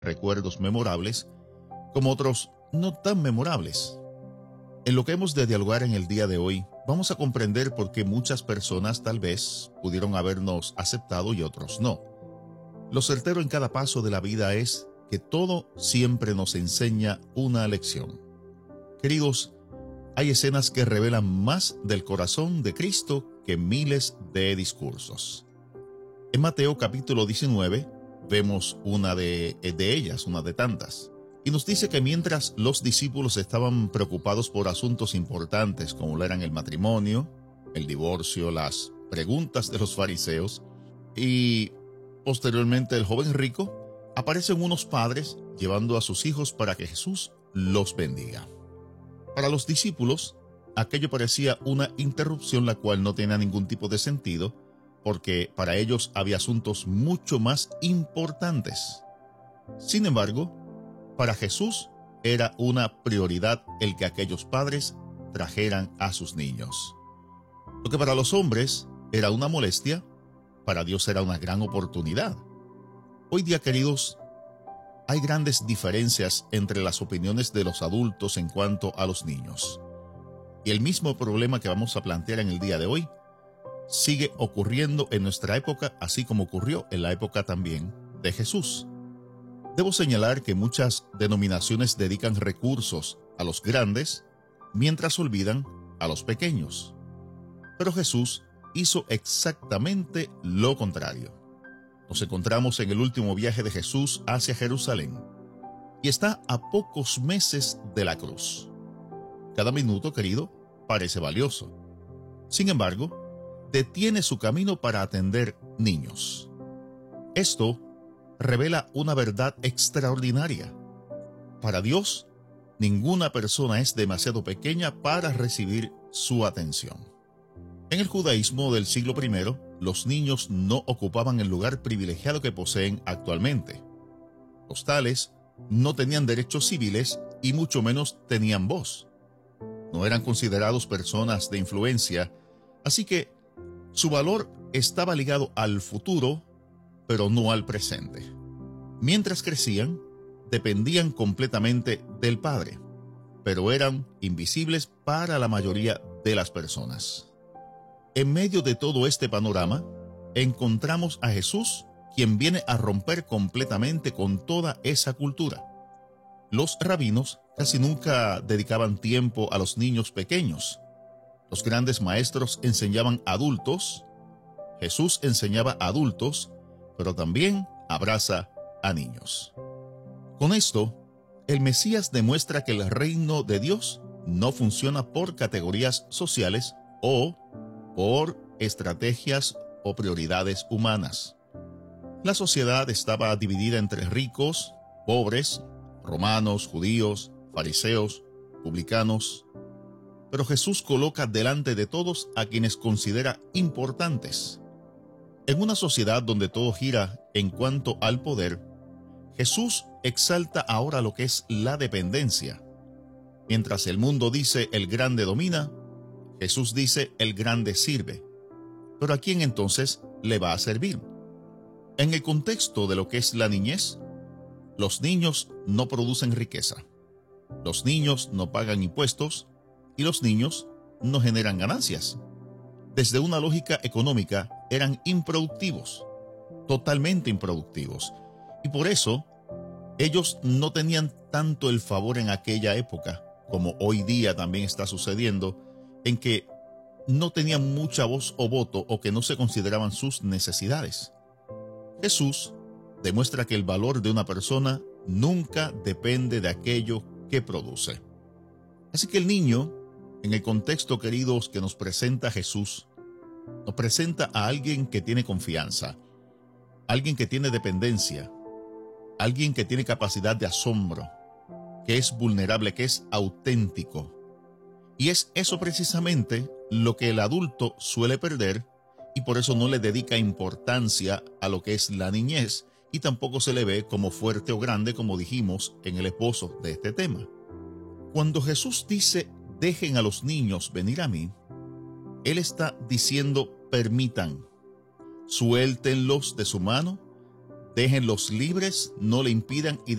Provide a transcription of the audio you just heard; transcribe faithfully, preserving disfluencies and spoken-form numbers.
recuerdos memorables, como otros no tan memorables. En lo que hemos de dialogar en el día de hoy, vamos a comprender por qué muchas personas tal vez pudieron habernos aceptado y otros no. Lo certero en cada paso de la vida es que todo siempre nos enseña una lección. Queridos, hay escenas que revelan más del corazón de Cristo que miles de discursos. En Mateo capítulo diecinueve vemos una de, de ellas, una de tantas, y nos dice que mientras los discípulos estaban preocupados por asuntos importantes como lo eran el matrimonio, el divorcio, las preguntas de los fariseos y posteriormente el joven rico, aparecen unos padres llevando a sus hijos para que Jesús los bendiga. Para los discípulos, aquello parecía una interrupción la cual no tenía ningún tipo de sentido, porque para ellos había asuntos mucho más importantes. Sin embargo, para Jesús era una prioridad el que aquellos padres trajeran a sus niños. Lo que para los hombres era una molestia, para Dios era una gran oportunidad. Hoy día, queridos, hay grandes diferencias entre las opiniones de los adultos en cuanto a los niños. Y el mismo problema que vamos a plantear en el día de hoy sigue ocurriendo en nuestra época, así como ocurrió en la época también de Jesús. Debo señalar que muchas denominaciones dedican recursos a los grandes, mientras olvidan a los pequeños. Pero Jesús hizo exactamente lo contrario. Nos encontramos en el último viaje de Jesús hacia Jerusalén y está a pocos meses de la cruz. Cada minuto, querido, parece valioso. Sin embargo, detiene su camino para atender niños. Esto revela una verdad extraordinaria. Para Dios, ninguna persona es demasiado pequeña para recibir su atención. En el judaísmo del siglo primero, los niños no ocupaban el lugar privilegiado que poseen actualmente. Los tales no tenían derechos civiles y mucho menos tenían voz. No eran considerados personas de influencia, así que su valor estaba ligado al futuro, pero no al presente. Mientras crecían, dependían completamente del padre, pero eran invisibles para la mayoría de las personas. En medio de todo este panorama, encontramos a Jesús, quien viene a romper completamente con toda esa cultura. Los rabinos casi nunca dedicaban tiempo a los niños pequeños. Los grandes maestros enseñaban a adultos. Jesús enseñaba a adultos, pero también abraza a niños. Con esto, el Mesías demuestra que el reino de Dios no funciona por categorías sociales o por estrategias o prioridades humanas. La sociedad estaba dividida entre ricos, pobres, romanos, judíos, fariseos, publicanos, pero Jesús coloca delante de todos a quienes considera importantes. En una sociedad donde todo gira en cuanto al poder, Jesús exalta ahora lo que es la dependencia. Mientras el mundo dice el grande domina, Jesús dice el grande sirve. Pero ¿a quién entonces le va a servir? En el contexto de lo que es la niñez, los niños no producen riqueza. Los niños no pagan impuestos y los niños no generan ganancias. Desde una lógica económica eran improductivos, totalmente improductivos. Y por eso, ellos no tenían tanto el favor en aquella época, como hoy día también está sucediendo, en que no tenían mucha voz o voto o que no se consideraban sus necesidades. Jesús demuestra que el valor de una persona nunca depende de aquello que produce. Así que el niño, en el contexto, queridos, que nos presenta Jesús, nos presenta a alguien que tiene confianza, alguien que tiene dependencia, alguien que tiene capacidad de asombro, que es vulnerable, que es auténtico. Y es eso precisamente lo que el adulto suele perder y por eso no le dedica importancia a lo que es la niñez y tampoco se le ve como fuerte o grande, como dijimos en el esbozo de este tema. Cuando Jesús dice, dejen a los niños venir a mí, Él está diciendo, permitan, suéltenlos de su mano, Déjenlos libres, no le impidan y